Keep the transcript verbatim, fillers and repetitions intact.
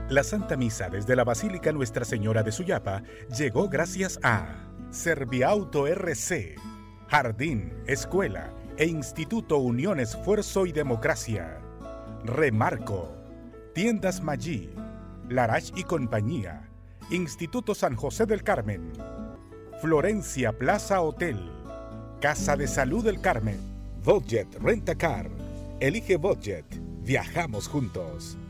La Santa Misa desde la Basílica Nuestra Señora de Suyapa llegó gracias a Serviauto R C, Jardín, Escuela e Instituto Unión Esfuerzo y Democracia. Remarco, Tiendas Maggi, Larache y Compañía, Instituto San José del Carmen, Florencia Plaza Hotel, Casa de Salud del Carmen, Budget Rent a Car. Elige Budget. Viajamos juntos.